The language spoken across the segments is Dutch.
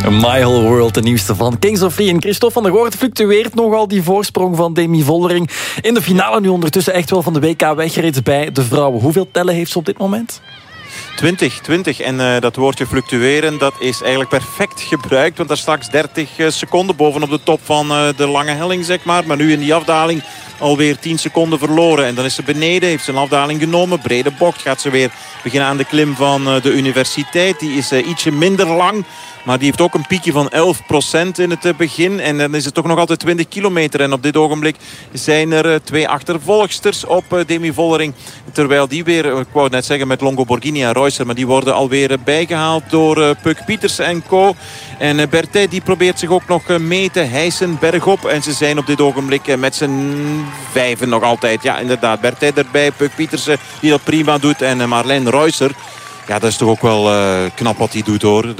My Whole World, de nieuwste van Kings of Leon. Christophe van der Goort fluctueert nogal die voorsprong van Demi Vollering. In de finale nu ondertussen echt wel van de WK weggereden bij de vrouwen. Hoeveel tellen heeft ze op dit moment? 20. En dat woordje fluctueren, dat is eigenlijk perfect gebruikt. Want daar straks 30 seconden bovenop de top van de lange helling, zeg maar. Maar nu in die afdaling alweer 10 seconden verloren. En dan is ze beneden, heeft ze een afdaling genomen. Brede bocht, gaat ze weer beginnen aan de klim van de universiteit. Die is ietsje minder lang. Maar die heeft ook een piekje van 11% in het begin. En dan is het toch nog altijd 20 kilometer. En op dit ogenblik zijn er 2 achtervolgsters op Demi Vollering. Terwijl die weer, ik wou net zeggen met Longo Borghini en Reusser. Maar die worden alweer bijgehaald door Puk Pietersen en co. En Berthet die probeert zich ook nog mee te hijsen bergop. En ze zijn op dit ogenblik met z'n 5 nog altijd. Ja, inderdaad. Berthet erbij, Puk Pietersen die dat prima doet. En Marlijn Reusser. Ja, dat is toch ook wel knap wat hij doet, hoor.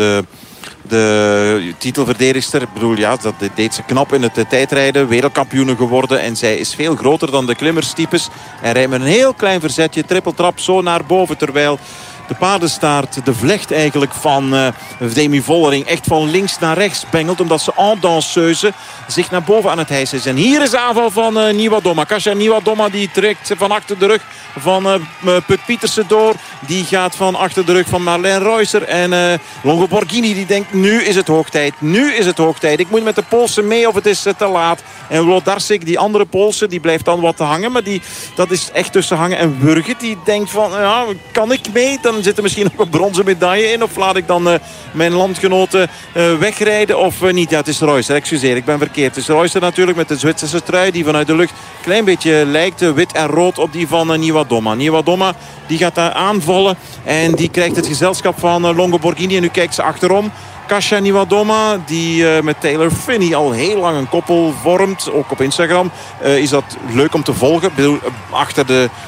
De titelverdedigster, ik bedoel, ja, dat deed ze knap in het tijdrijden. Wereldkampioene geworden. En zij is veel groter dan de klimmerstypes. En rijdt met een heel klein verzetje, trippeltrap zo naar boven. Terwijl de paardenstaart, de vlecht eigenlijk van Demi Vollering echt van links naar rechts bengelt. Omdat ze en danseuse zich naar boven aan het hijsen is. En hier is de aanval van Niewiadoma. Kasia Niewiadoma die trekt van achter de rug van Puk Pietersen door. Die gaat van achter de rug van Marlijn Reusser. En Longo Borghini die denkt, nu is het hoogtijd. Nu is het hoogtijd. Ik moet met de Poolse mee of het is te laat. En Wlodarczyk, die andere Poolse, die blijft dan wat hangen. Maar dat is echt tussen hangen en wurgen. Die denkt van, ja, kan ik mee? Dan zit er misschien ook een bronzen medaille in. Of laat ik dan mijn landgenoten wegrijden of niet? Ja, het is Reusser. Excuseer, ik ben verkeerd. Het is Reusser natuurlijk met de Zwitserse trui die vanuit de lucht een klein beetje lijkt. Wit en rood op die van Niewiadoma. Niewiadoma die gaat daar aanvallen. En die krijgt het gezelschap van Longo Borghini. En nu kijkt ze achterom. Kasia Niewiadoma, die met Taylor Phinney al heel lang een koppel vormt. Ook op Instagram is dat leuk om te volgen. Ik bedoel, achter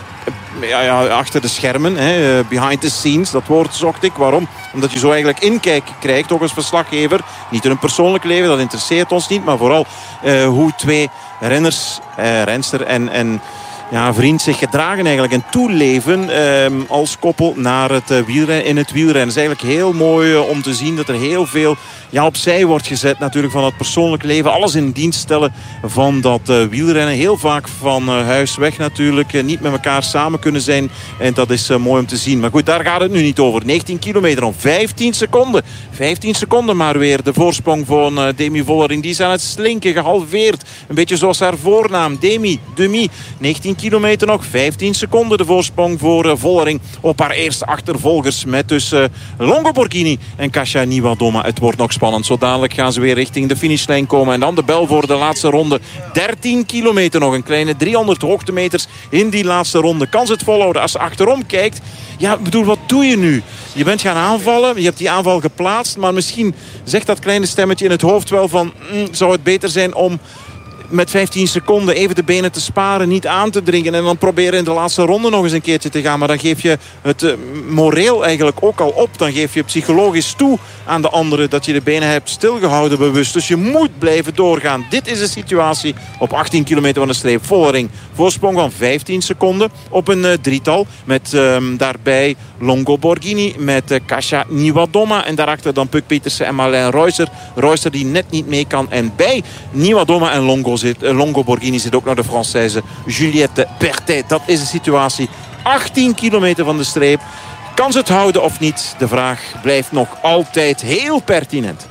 de schermen, behind the scenes, dat woord zocht ik. Waarom? Omdat je zo eigenlijk inkijk krijgt, ook als verslaggever. Niet in hun persoonlijk leven, dat interesseert ons niet. Maar vooral hoe twee renners, renster en vriend zich gedragen eigenlijk en toeleven als koppel naar het wielrennen. In het wielrennen. Het is eigenlijk heel mooi om te zien dat er heel veel opzij wordt gezet natuurlijk van het persoonlijk leven. Alles in dienst stellen van dat wielrennen. Heel vaak van huis weg natuurlijk. Niet met elkaar samen kunnen zijn. En dat is mooi om te zien. Maar goed, daar gaat het nu niet over. 19 kilometer om 15 seconden. 15 seconden maar weer. De voorsprong van Demi Vollering. Die is aan het slinken, gehalveerd. Een beetje zoals haar voornaam. Demi. 19 kilometer nog. 15 seconden de voorsprong voor Vollering op haar eerste achtervolgers. Met dus Longo Borghini en Kasia Niewiadoma. Het wordt nog spannend. Zo dadelijk gaan ze weer richting de finishlijn komen. En dan de bel voor de laatste ronde. 13 kilometer nog. Een kleine 300 hoogtemeters in die laatste ronde. Kan ze het volhouden? Als ze achterom kijkt. Ja, ik bedoel, wat doe je nu? Je bent gaan aanvallen. Je hebt die aanval geplaatst. Maar misschien zegt dat kleine stemmetje in het hoofd wel van... zou het beter zijn om met 15 seconden even de benen te sparen, niet aan te dringen en dan proberen in de laatste ronde nog eens een keertje te gaan. Maar dan geef je het moreel eigenlijk ook al op. Dan geef je psychologisch toe aan de anderen dat je de benen hebt stilgehouden bewust. Dus je moet blijven doorgaan. Dit is de situatie op 18 kilometer van de streep. Vollering, voorsprong van 15 seconden op een drietal. Met daarbij Longo Borghini, met Kasia Niewiadoma. En daarachter dan Puk Pietersen en Marlijn Reusser. Reusser die net niet mee kan. En bij Niewiadoma en Longo Borghini zit ook nog de Française Juliette Berthet. Dat is de situatie. 18 kilometer van de streep. Kan ze het houden of niet? De vraag blijft nog altijd heel pertinent.